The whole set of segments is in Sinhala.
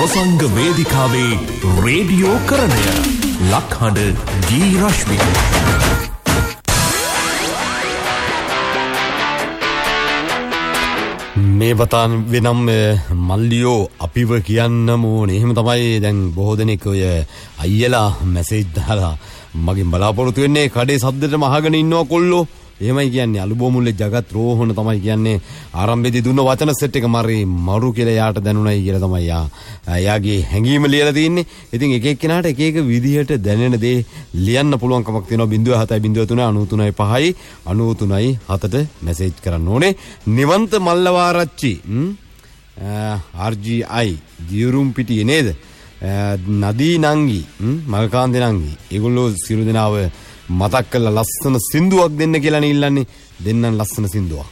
නොසංග වේදිකාවේ රේඩියෝ කරණය ලක්හඬ ගී රශ්මි මේ වතාන් වෙනම් මල්ලියෝ අපිව කියන්නම ඕනේ. එහෙම තමයි දැන් බොහෝ දෙනෙක් ඔය අයියලා මැසේජ් දාලා මගෙන් බලාපොරොත්තු වෙන්නේ කඩේ සද්දෙටම අහගෙන ඉන්නවා කොල්ලෝ. එහෙමයි කියන්නේ අලුබෝමුල්ලේ ජගත් රෝහණ තමයි කියන්නේ ආරම්භයේදී දුන්න වචන සෙට් එක මරු කියලා යාට දැනුණයි කියලා තමයි යාගේ හැඟීම ලියලා තින්නේ. ඉතින් එක එක්කෙනාට එක එක විදිහට දැනෙන දේ ලියන්න පුළුවන් කමක් තියෙනවා. 07.03.95 93.7ට මැසේජ් කරන්න ඕනේ. නිවන්ත මල්ලවාරච්චි RGI දියුරුම් පිටියේ නේද? නදී නංගි මල්කාන්ත නංගි ඒගොල්ලෝ සිරු දෙනාව මතක් කරලා ලස්සන සින්දුවක් දෙන්න කියලා නේ ඉල්ලන්නේ. දෙන්නන් ලස්සන සින්දුවක්.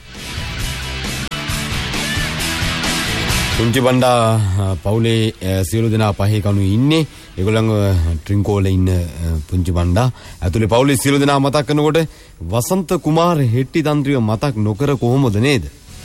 පුංචි බණ්ඩා පවුලේ සියලු දෙනා පහේ කණු ඉන්නේ. ඒගොල්ලන්ව ට්‍රින්කෝලේ ඉන්න පුංචි බණ්ඩා ඇතුලේ පවුලේ සියලු දෙනා මතක් කරනකොට වසන්ත කුමාර හෙට්ටි තන්ත්‍රිය මතක් නොකර කොහොමද නේද?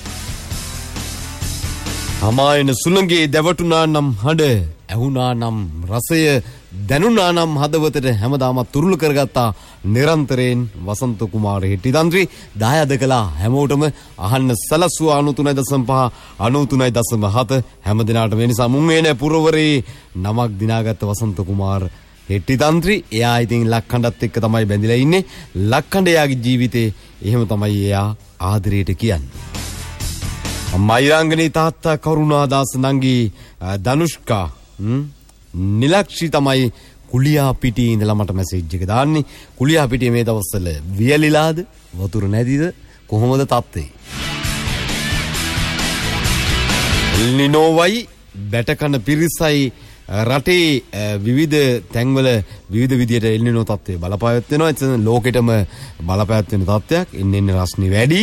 අමායන සුළඟේ දැවටුණා නම් හඬ ඇහුණා නම් රසය දැනුණා නම් හදවතට හැමදාමත් තුරුළු කරගත්තා නිරන්තරයෙන් වසන්ත කුමාර හෙට්ටි තන්ත්‍රී දායද කළා හැමෝටම අහන්න සලස්වා 93.5 93.7 හැම දිනාට මේ නිසා මුන් වේන පුරවරේ නමක් දිනාගත්ත වසන්ත කුමාර හෙට්ටි තන්ත්‍රී එයා ඉතින් ලක්හඬත් එක්ක තමයි බැඳිලා ඉන්නේ. ලක්හඬ එයාගේ ජීවිතේ එහෙම තමයි එයා ආදරයට කියන්නේ. මයිරංගනී තාත්තා කරුණාදාස නංගි ධනුෂ්කා නිලක්ෂි තමයි කුලියා පිටියේ ඉඳලා මට මැසේජ් එක දාන්නේ. කුලියා පිටියේ මේ දවස්වල වියලිලාද වතුර නැදිද කොහොමද තත්ත්වේ? එල්නිනෝවයි බැටකන පිරිසයි රටේ විවිධ තැන්වල විවිධ විදියට එල්නිනෝ තත්ත්වය බලපෑවත් වෙනවා. එතන ලෝකෙටම බලපෑත් වෙන තත්ත්වයක්. එන්න රස්නි වැඩි.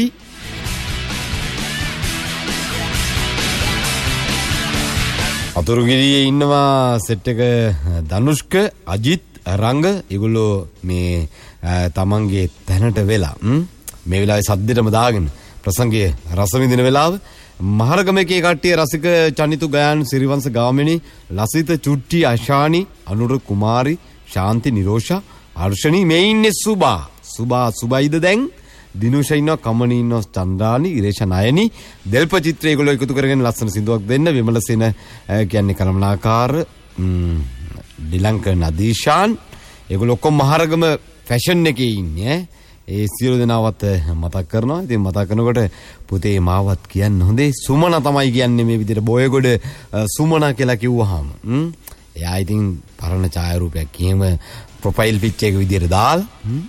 අතුරුගිරියේ ඉන්නවා සෙට් එක ධනුෂ්ක අජිත් රංග ඒගොල්ලෝ මේ තමන්ගේ තැනට වෙලා මේ වෙලාවේ සද්දෙටම දාගෙන ප්‍රසංගයේ රස විඳින වෙලාව මහරගමකේ කට්ටිය රසික චනිතු ගයාන් සිරිවංශ ගාමිණී ලසිත චුට්ටි අශානි අනුර කුමාරි ශාන්ති නිරෝෂා අර්ෂණී මේ ඉන්නේ සුබයිද දැන් දිනුෂා ඉන්නවා කමනී ඉන්නවා චන්ද්‍රානි ඉරේෂ නයනි දෙල්ප චිත්‍රය ඒගොල්ලෝ එකතු කරගෙන ලස්සන සින්දුවක් දෙන්න. විමලසේන කියන්නේ කලමනාකාර ඩිලංක නදීෂාන් ඒගොල්ලෝ ඔක්කොම මහරගම ෆැෂන් එකේ ඉන්නේ. ඒ සියලු දෙනාවත් මතක් කරනවා. ඉතින් මතක් කරනකොට පුතේ මාවත් කියන්න හොඳේ සුමන තමයි කියන්නේ මේ විදිහට බොයගොඩ සුමන කියලා කිව්වහම එයා ඉතින් පරණ ඡායාරූපයක් කියම ප්‍රොෆයිල් පික්චර් එක විදිහට දාලා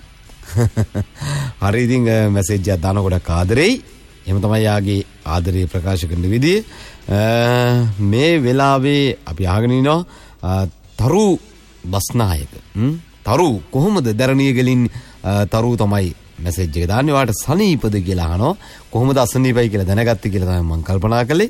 හරි ඉතින් මැසේජ් එකක් දාන ගොඩක් ආදරෙයි. එහෙම තමයි යාගේ ආදරය ප්‍රකාශ කරන විදිය. මේ වෙලාවේ අපි අහගෙන ඉනවා තරු බස්නායක. තරු කොහොමද දරණිය ගලින් තරු තමයි මැසේජ් එක දාන්නේ. ඔයාලට සනීපද කියලා අහනවා. කොහොමද අසනීපයි කියලා දැනගත්තේ කියලා තමයි මම කල්පනා කළේ.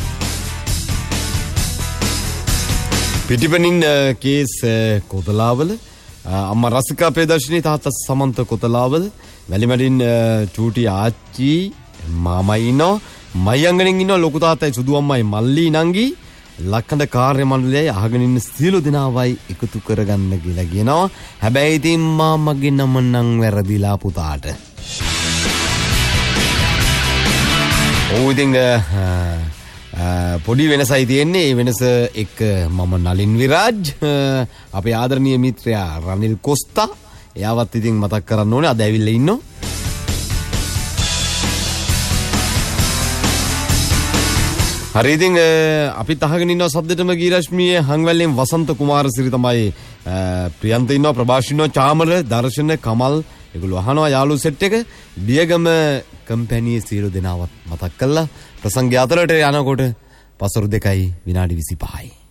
පිටිපනින් කේස් කොතලාවල අම්මා රසිකා ප්‍රදර්ශනී තාත්තා සමන්ත කොතලාවල වැලිමඩින් චූටි ආච්චි මාමයි ඉන්නවා. මයංගනෙන් ඉන්නවා ලොකු තාත්තයි සුදු අම්මයි මල්ලි නංගි ලක්හඬ කාර්ය මණ්ඩලයයි අහගෙන ඉන්න සියලු දෙනාවයි එකතු කරගන්න කියලා කියනවා. හැබැයි ඉතින් මාමගේ නම නම් වැරදිලා පුතාට. ඔව් ඉතින් පොඩි වෙනසයි තියෙන්නේ. ඒ වෙනස එක්ක මම නලින් විරාජ් අපේ ආදරණීය මිත්‍රයා රනිල් කොස්තා එයාවත් ඉතින් මතක් කරන්න ඕනේ. අද ඇවිල්ලා ඉන්නවා. හරි ඉතින් අපිත් අහගෙන ඉන්නවා සද්දෙටම ගීරශ්මියේ හංවැල්ලෙන් වසන්ත කුමාරසිරි තමයි ප්‍රියන්ත ඉන්නවා ප්‍රභාෂ් ඉන්නවා චාමර දර්ශන කමල් ඒගොල්ලෝ අහනවා යාළු සෙට් එක බියගම කම්පැනි සියලු දෙනාවත් මතක් කළා. ප්‍රසංගය අතරට යනකොට පසරු 2 විනාඩි 25යි.